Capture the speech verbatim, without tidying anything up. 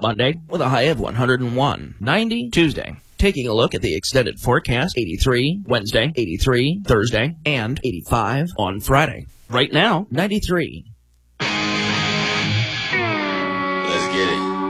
Monday with a high of one hundred one. ninety Tuesday. Taking a look at the extended forecast, eighty-three Wednesday, eighty-three Thursday, and eighty-five on Friday. Right now, ninety-three. Let's get it.